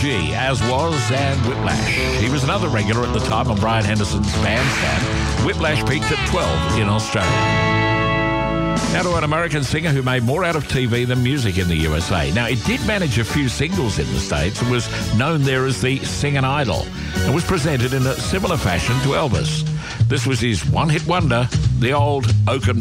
G, as was Dan Whiplash. He was another regular at the time on Brian Henderson's Bandstand. Whiplash peaked at 12 in Australia. Now to an American singer who made more out of TV than music in the USA. Now, it did manage a few singles in the States and was known there as the Singin' Idol and was presented in a similar fashion to Elvis. This was his one-hit wonder, the old Oaken